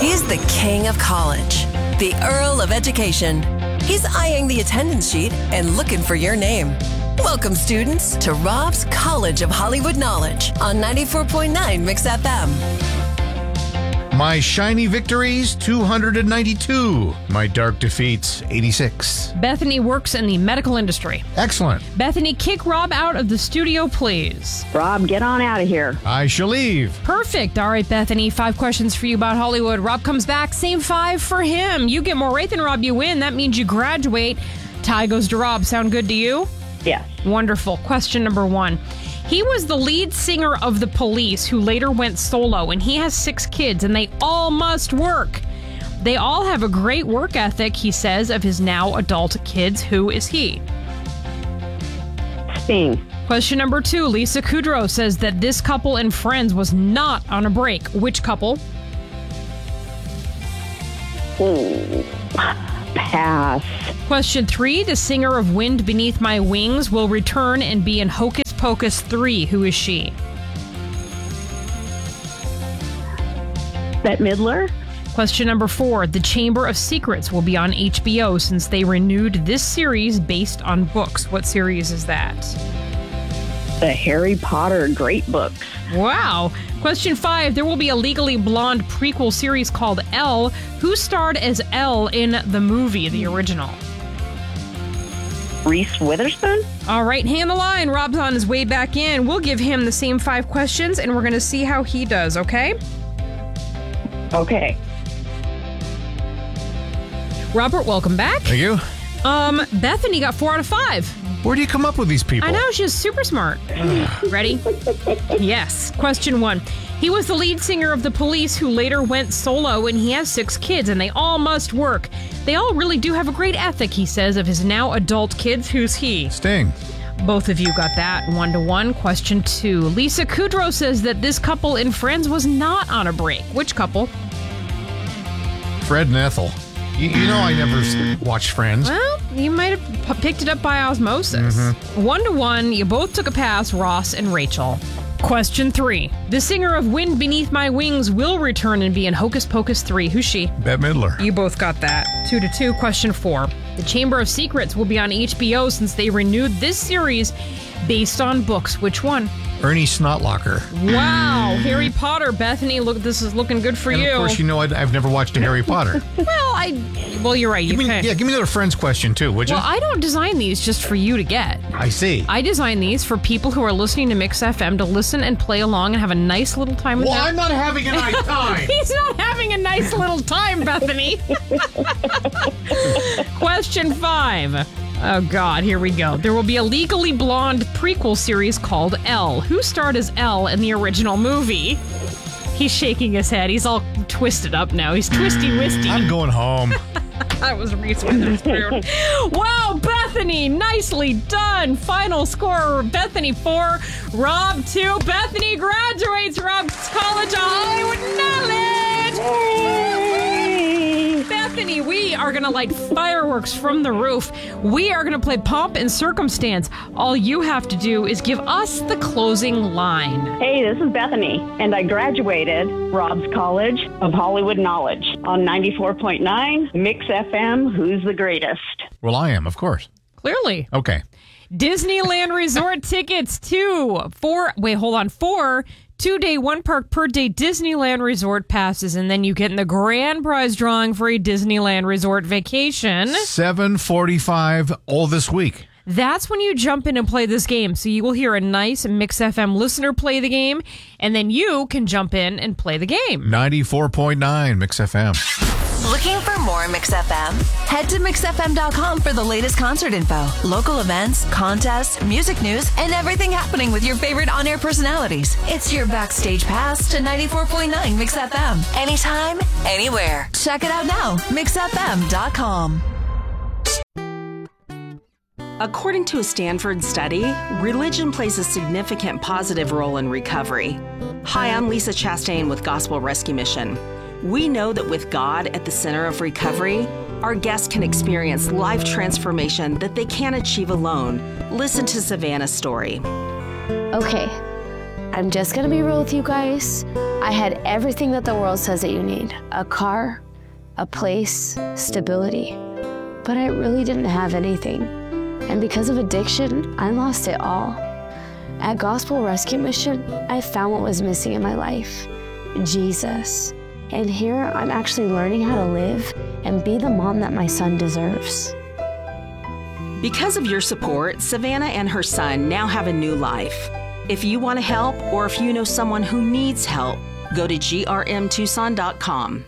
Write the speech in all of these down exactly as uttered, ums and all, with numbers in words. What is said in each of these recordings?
He's the king of college, the Earl of Education. He's eyeing the attendance sheet and looking for your name. Welcome, students, to Rob's College of Hollywood Knowledge on ninety-four point nine Mix F M. My shiny victories, two hundred ninety-two. My dark defeats, eighty-six. Bethany works in the medical industry. Excellent. Bethany, kick Rob out of the studio, please. Rob, get on out of here. I shall leave. Perfect. All right, Bethany, five questions for you about Hollywood. Rob comes back, same five for him. You get more right than Rob, you win. That means you graduate. Tie goes to Rob. Sound good to you? Yes. Wonderful. Question number one. He was the lead singer of The Police who later went solo, and he has six kids, and they all must work. They all have a great work ethic, he says, of his now adult kids. Who is he? Sting. Question number two. Lisa Kudrow says that this couple in Friends was not on a break. Which couple? Ooh. Pass. Question three. The singer of Wind Beneath My Wings will return and be in Hocus Pocus three. Who is she? Bette Midler. Question number four. The Chamber of Secrets will be on H B O since they renewed this series based on books. What series is that? The Harry Potter Great Books. Wow. Question five. There will be a Legally Blonde prequel series called Elle. Who starred as Elle in the movie, the original? Reese Witherspoon. All right, hand the line. Rob's on his way back in. We'll give him the same five questions, and we're going to see how he does, okay? Okay. Robert, welcome back. Thank you. Um, Bethany got four out of five. Where do you come up with these people? I know, she's super smart. Ready? Yes. Question one. He was the lead singer of The Police who later went solo, and he has six kids, and they all must work. They all really do have a great ethic, he says, of his now adult kids. Who's he? Sting. Both of you got that one to one. Question two. Lisa Kudrow says that this couple in Friends was not on a break. Which couple? Fred and Ethel. You, you know I never s- watched Friends. Well, you might have p- picked it up by osmosis. Mm-hmm. One to one, you both took a pass, Ross and Rachel. Question three. The singer of Wind Beneath My Wings will return and be in Hocus Pocus three. Who's she? Bette Midler. You both got that. Two to two. Question four. The Chamber of Secrets will be on H B O since they renewed this series based on books. Which one? Ernie Snotlocker. Wow. Harry Potter. Bethany, look, this is looking good for and you. Of course, you know I'd, I've never watched a Harry Potter. Well, I... Well, you're right. You give me, can. Yeah, give me another Friends question, too, would you? Well, I don't design these just for you to get. I see. I design these for people who are listening to Mix F M to listen and play along and have a nice little time with Well, them. I'm not having a nice time. He's not having a nice little time, Bethany. Question five. Oh, God, here we go. There will be a Legally Blonde prequel series called Elle. Who starred as Elle in the original movie? He's shaking his head. He's all twisted up now. He's twisty-wisty. I'm going home. That was Reese Witherspoon. Wow, Bethany, nicely done. Final score, Bethany four, Rob two. Bethany graduates Rob's College of Hollywood Knowledge. Bethany, we are going to light fireworks from the roof. We are going to play Pomp and Circumstance. All you have to do is give us the closing line. Hey, this is Bethany, and I graduated Rob's College of Hollywood Knowledge on ninety-four point nine Mix F M. Who's the greatest? Well, I am, of course. Clearly. Okay. Disneyland Resort tickets to four, wait, hold on, four two-day, one-park per day Disneyland Resort passes, and then you get in the grand prize drawing for a Disneyland Resort vacation. seven forty-five all this week. That's when you jump in and play this game. So you will hear a nice Mix F M listener play the game, and then you can jump in and play the game. ninety-four point nine Mix F M. Looking for more Mix F M? Head to mix f m dot com for the latest concert info, local events, contests, music news, and everything happening with your favorite on-air personalities. It's your backstage pass to ninety-four point nine Mix F M. Anytime, anywhere. Check it out now. mix f m dot com. According to a Stanford study, religion plays a significant positive role in recovery. Hi, I'm Lisa Chastain with Gospel Rescue Mission. We know that with God at the center of recovery, our guests can experience life transformation that they can't achieve alone. Listen to Savannah's story. Okay, I'm just gonna be real with you guys. I had everything that the world says that you need. A car, a place, stability. But I really didn't have anything. And because of addiction, I lost it all. At Gospel Rescue Mission, I found what was missing in my life, Jesus. And here I'm actually learning how to live and be the mom that my son deserves. Because of your support, Savannah and her son now have a new life. If you want to help, or if you know someone who needs help, go to G R M Tucson dot com.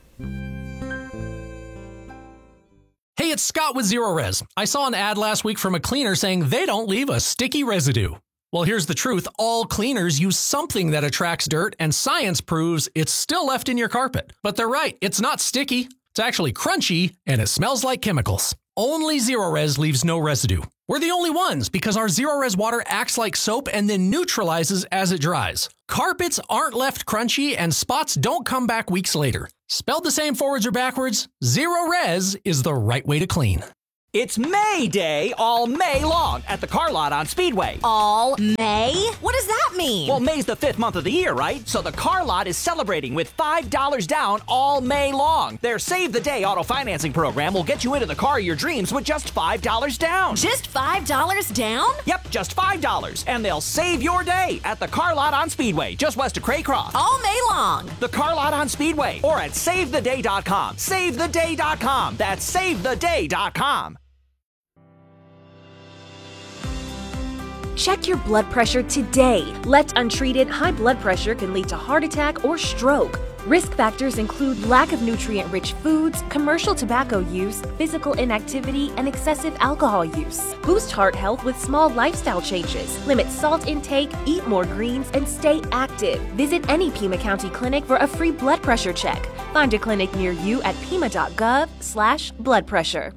Hey, it's Scott with Zero Res. I saw an ad last week from a cleaner saying they don't leave a sticky residue. Well, here's the truth. All cleaners use something that attracts dirt, and science proves it's still left in your carpet. But they're right. It's not sticky. It's actually crunchy, and it smells like chemicals. Only Zero Res leaves no residue. We're the only ones because our Zero Res water acts like soap and then neutralizes as it dries. Carpets aren't left crunchy and spots don't come back weeks later. Spelled the same forwards or backwards, Zero Res is the right way to clean. It's May Day all May long at the car lot on Speedway. All May? What does that mean? Well, May's the fifth month of the year, right? So the car lot is celebrating with five dollars down all May long. Their Save the Day auto financing program will get you into the car of your dreams with just five dollars down. Just five dollars down? Yep, just five dollars. And they'll save your day at the car lot on Speedway, just west of Craycroft. All May long. The car lot on Speedway or at save the day dot com. save the day dot com. That's save the day dot com. Check your blood pressure today. Left untreated, high blood pressure can lead to heart attack or stroke. Risk factors include lack of nutrient-rich foods, commercial tobacco use, physical inactivity, and excessive alcohol use. Boost heart health with small lifestyle changes. Limit salt intake, eat more greens, and stay active. Visit any Pima County clinic for a free blood pressure check. Find a clinic near you at pima dot gov slash blood pressure.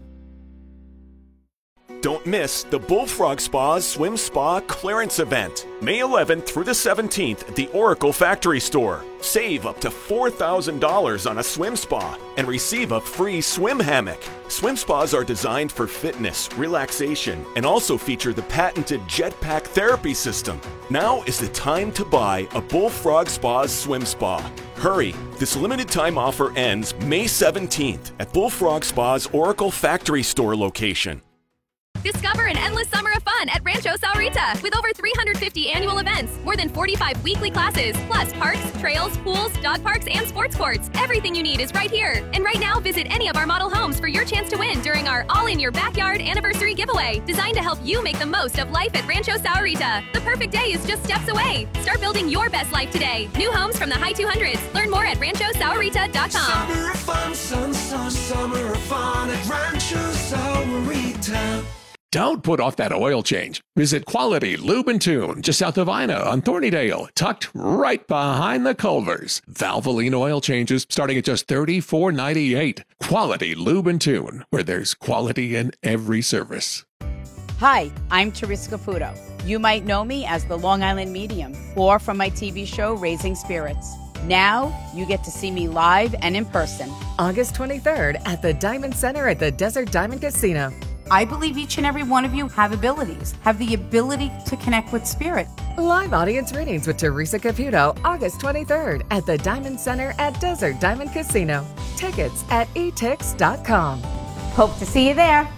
Don't miss the Bullfrog Spa's Swim Spa Clearance Event, May eleventh through the seventeenth at the Oracle Factory Store. Save up to four thousand dollars on a swim spa and receive a free swim hammock. Swim spas are designed for fitness, relaxation, and also feature the patented Jetpack therapy system. Now is the time to buy a Bullfrog Spa's Swim Spa. Hurry! This limited time offer ends May seventeenth at Bullfrog Spa's Oracle Factory Store location. Discover an endless summer of fun at Rancho Saurita with over three hundred fifty annual events, more than forty-five weekly classes, plus parks, trails, pools, dog parks, and sports courts. Everything you need is right here. And right now, visit any of our model homes for your chance to win during our All in Your Backyard anniversary giveaway, designed to help you make the most of life at Rancho Saurita. The perfect day is just steps away. Start building your best life today. New homes from the high two hundreds. Learn more at rancho saurita dot com. Summer of fun, sun, sun, summer of fun at Rancho Saurita. Don't put off that oil change. Visit Quality Lube and Tune just south of Ina on Thornydale, tucked right behind the Culvers. Valvoline oil changes starting at just thirty-four ninety-eight. Quality Lube and Tune, where there's quality in every service. Hi, I'm Teresa Caputo. You might know me as the Long Island Medium or from my T V show Raising Spirits. Now you get to see me live and in person. August twenty-third at the Diamond Center at the Desert Diamond Casino. I believe each and every one of you have abilities, have the ability to connect with spirit. Live audience readings with Teresa Caputo, August twenty-third at the Diamond Center at Desert Diamond Casino. Tickets at e tix dot com. Hope to see you there.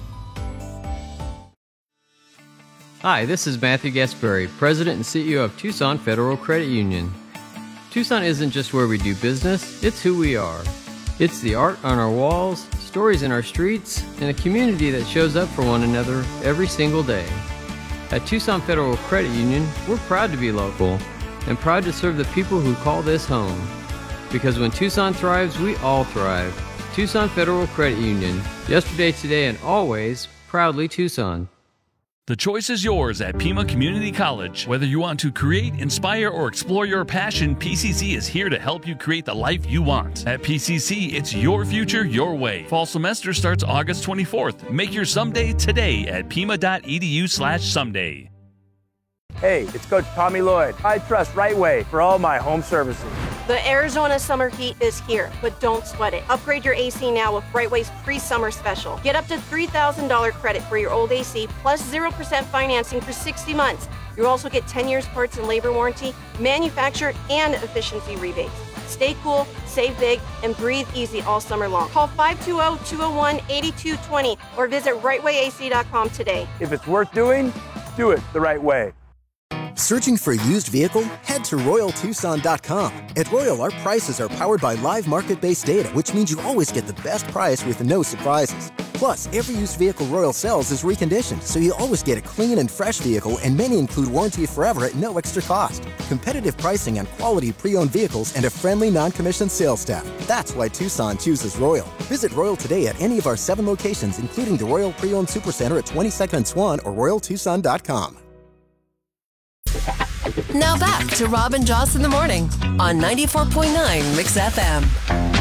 Hi, this is Matthew Gasparri, President and C E O of Tucson Federal Credit Union. Tucson isn't just where we do business, it's who we are. It's the art on our walls, stories in our streets, and a community that shows up for one another every single day. At Tucson Federal Credit Union, we're proud to be local and proud to serve the people who call this home. Because when Tucson thrives, we all thrive. Tucson Federal Credit Union. Yesterday, today, and always, proudly Tucson. The choice is yours at Pima Community College. Whether you want to create, inspire, or explore your passion, P C C is here to help you create the life you want. At P C C, it's your future, your way. Fall semester starts August twenty-fourth. Make your someday today at pima dot e d u slash someday. Hey, it's Coach Tommy Lloyd. I trust Right Way for all my home services. The Arizona summer heat is here, but don't sweat it. Upgrade your A C now with Brightway's pre-summer special. Get up to three thousand dollars credit for your old A C plus zero percent financing for sixty months. You also get ten years parts and labor warranty, manufacturer and efficiency rebates. Stay cool, save big, and breathe easy all summer long. Call five two zero, two zero one, eight two two zero or visit right way A C dot com today. If it's worth doing, do it the right way. Searching for a used vehicle? Head to Royal Tucson dot com. At Royal, our prices are powered by live market-based data, which means you always get the best price with no surprises. Plus, every used vehicle Royal sells is reconditioned, so you always get a clean and fresh vehicle, and many include warranty forever at no extra cost. Competitive pricing on quality pre-owned vehicles and a friendly, non-commissioned sales staff. That's why Tucson chooses Royal. Visit Royal today at any of our seven locations, including the Royal Pre-Owned Supercenter at twenty-second and Swan or Royal Tucson dot com. Now back to Rob and Joss in the morning on ninety-four point nine Mix F M.